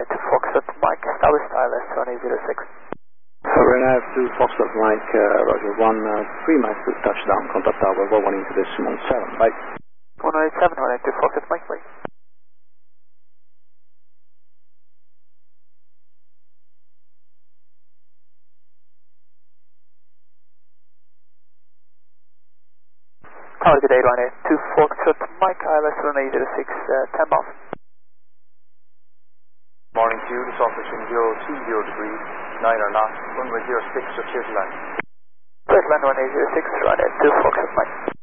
to Foxtrot Mike, established ILS 2806. Renat to Foxtrot Mike, Roger 1, 3 miles to touchdown, contact tower 118.7, bye. 187, Renat to Foxtrot Mike, please. Tower, good day, Renat to Foxtrot Mike, ILS 2806, 10 miles. Morning to you, this office in 020 degrees, 9 or not, runway 06 to clear to land. Clear to land 1806, Renat to Foxtrot Mike.